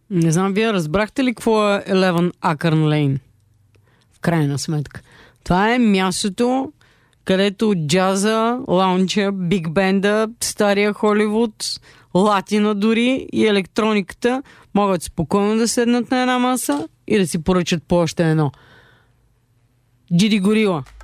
Не знам, вие разбрахте ли какво е 11 Acorn Lane? В крайна сметка. Това е мястото, където джаза, лаунча, биг бенда, стария Холивуд, латина дори и електрониката могат спокойно да седнат на една маса и да си поръчат по още едно. Джиди Горила.